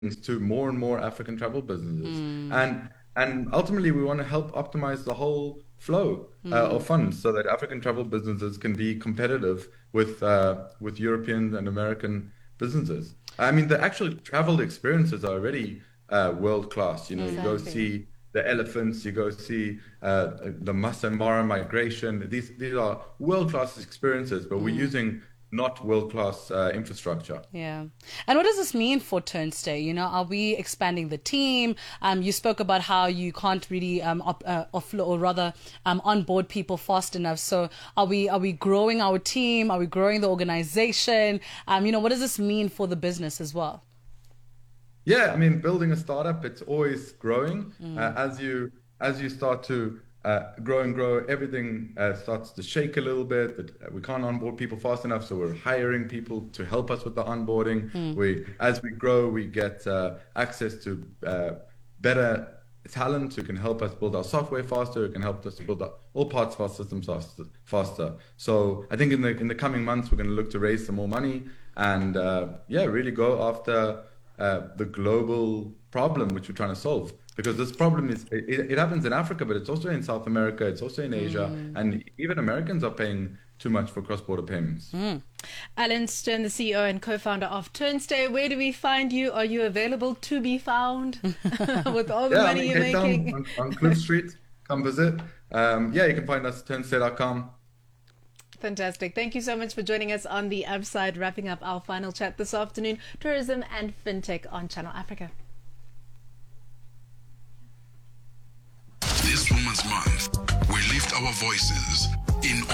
to more and more African travel businesses. And ultimately, we want to help optimize the whole flow of funds so that African travel businesses can be competitive with European and American businesses. I mean, the actual travel experiences are already world class. You know, you go Exactly. see the elephants, you go see the Masai Mara migration. These are world class experiences, but we're using not world class infrastructure. Yeah. And what does this mean for Turnstay? You know, are we expanding the team? You spoke about how you can't really offload or rather onboard people fast enough. So are we growing our team? Are we growing the organization? You know, what does this mean for the business as well? Yeah, I mean, building a startup, it's always growing. As you start to grow and grow, everything starts to shake a little bit. That we can't onboard people fast enough, so we're hiring people to help us with the onboarding. As we grow, we get access to better talent who can help us build our software faster, who can help us to build all parts of our systems faster. So I think in the coming months, we're going to look to raise some more money and yeah, really go after the global problem which we're trying to solve. Because this problem it happens in Africa, but it's also in South America, it's also in Asia, and even Americans are paying too much for cross-border payments. Alan Stern, the CEO and co-founder of Turnstay. Where do we find you? Are you available to be found with all the Yeah, I money mean, you're head down making? on Cliff Street, come visit. Yeah, you can find us at turnstay.com. Fantastic. Thank you so much for joining us on The Upside, wrapping up our final chat this afternoon, tourism and fintech on Channel Africa. This Women's Month, we lift our voices in